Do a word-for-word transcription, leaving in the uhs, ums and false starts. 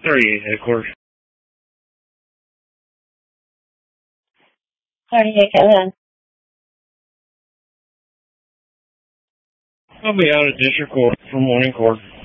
thirty-eight headquarters. thirty-eight, go ahead. I'll be out of district court for morning court.